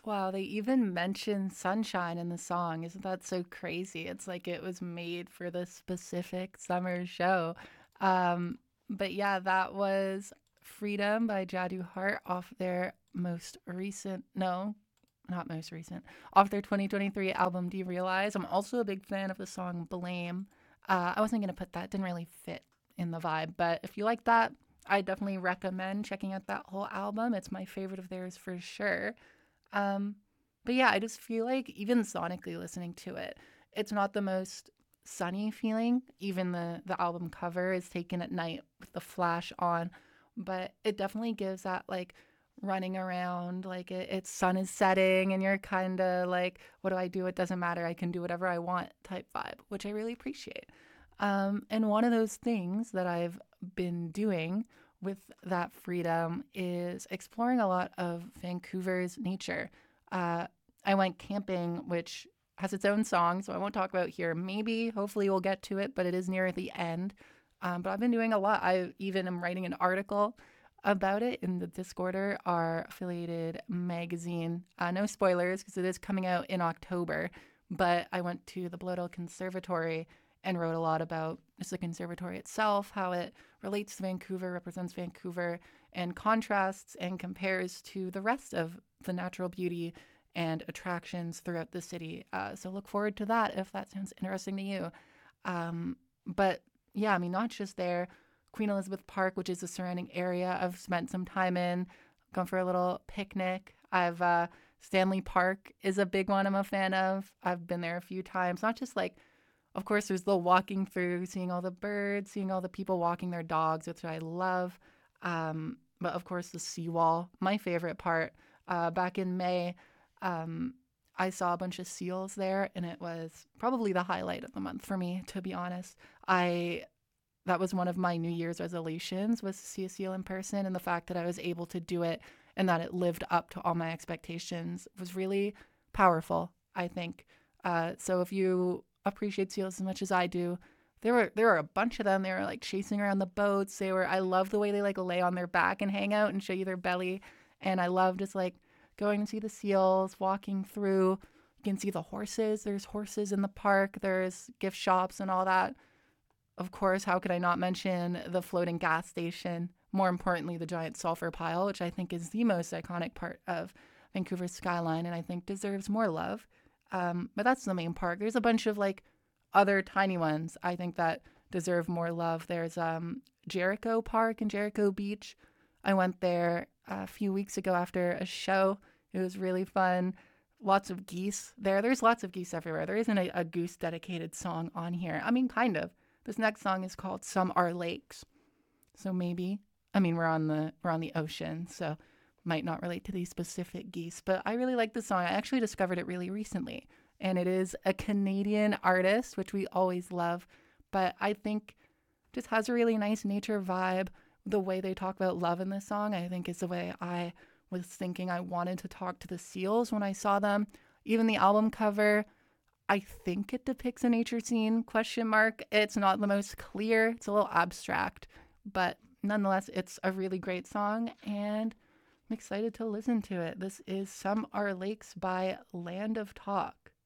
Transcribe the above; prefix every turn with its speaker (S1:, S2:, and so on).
S1: Wow, they even mention sunshine in the song. Isn't that so crazy? It's like it was made for this specific summer show. Um, but yeah, that was Freedom by Jadu Heart off their most recent, no, not most recent, off their 2023 album, Do You Realize? I'm also a big fan of the song Blame. I wasn't going to put that, didn't really fit in the vibe, but if you like that, I definitely recommend checking out that whole album. It's my favorite of theirs for sure. Um, but yeah, I just feel like even sonically listening to it, it's not the most sunny feeling. Even the album cover is taken at night with the flash on, but it definitely gives that like running around, like it's sun is setting and you're kind of like, what do I do? It doesn't matter. I can do whatever I want type vibe, which I really appreciate. And one of those things that I've been doing with that freedom is exploring a lot of Vancouver's nature. Uh, I went camping, which has its own song, so I won't talk about here. Maybe, hopefully, we'll get to it, but it is near the end. But I've been doing a lot. I even am writing an article about it in the Discorder, our affiliated magazine. No spoilers because it is coming out in October. But I went to the Bloedel Conservatory and wrote a lot about just the conservatory itself, how it relates to Vancouver, represents Vancouver, and contrasts and compares to the rest of the natural beauty and attractions throughout the city. So look forward to that if that sounds interesting to you. But yeah, I mean, not just there. Queen Elizabeth Park, which is the surrounding area, I've spent some time in, gone for a little picnic. I've Stanley Park is a big one I'm a fan of. I've been there a few times. Not just like, of course, there's the walking through, seeing all the birds, seeing all the people walking their dogs, which I love. But of course, the seawall, my favorite part. Back in May, um, I saw a bunch of seals there, and it was probably the highlight of the month for me, to be honest. I That was one of my New Year's resolutions was to see a seal in person, and the fact that I was able to do it and that it lived up to all my expectations was really powerful, I think. So if you appreciate seals as much as I do, there were a bunch of them. They were like chasing around the boats. I love the way they like lay on their back and hang out and show you their belly. And I love just like going to see the seals, walking through. You can see the horses. There's horses in the park. There's gift shops and all that. Of course, how could I not mention the floating gas station? More importantly, the giant sulfur pile, which I think is the most iconic part of Vancouver's skyline and I think deserves more love. But that's the main park. There's a bunch of like other tiny ones I think that deserve more love. There's Jericho Park and Jericho Beach. I went there a few weeks ago after a show. It was really fun. Lots of geese there. There's lots of geese everywhere. There isn't a goose dedicated song on here. I mean, kind of. This next song is called Some Are Lakes. So maybe, I mean, we're on the ocean, so might not relate to these specific geese, but I really like the song. I actually discovered it really recently, and it is a Canadian artist, which we always love, but I think just has a really nice nature vibe. The way they talk about love in this song, I think is the way I was thinking I wanted to talk to the seals when I saw them. Even the album cover, I think it depicts a nature scene, question mark. It's not the most clear. It's a little abstract, but nonetheless, it's a really great song and I'm excited to listen to it. This is Some Are Lakes by Land of Talk.